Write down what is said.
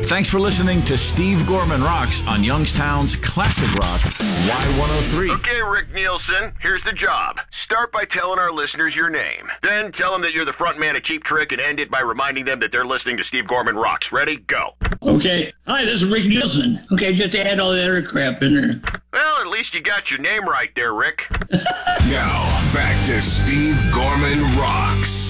Thanks for listening to Steve Gorman Rocks on Youngstown's Classic Rock Y103. Okay, Rick Nielsen, here's the job. Start by telling our listeners your name. Then tell them that you're the front man of Cheap Trick and end it by reminding them that they're listening to Steve Gorman Rocks. Ready? Go. Okay. Hi, this is Rick Nielsen. Okay, just add all that other crap in there. Well, at least you got your name right there, Rick. Now, back to Steve Gorman Rocks.